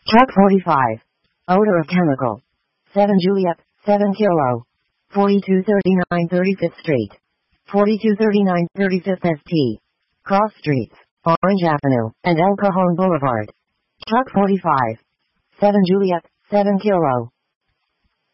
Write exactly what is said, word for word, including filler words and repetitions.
Truck forty-five. Odor of chemical. seven Juliet, seven Kilo. forty-two thirty-nine thirty-fifth Street. forty-two thirty-nine thirty-fifth S T. Cross Streets, Orange Avenue, and El Cajon Boulevard. Truck forty-five. seven Juliet, seven Kilo.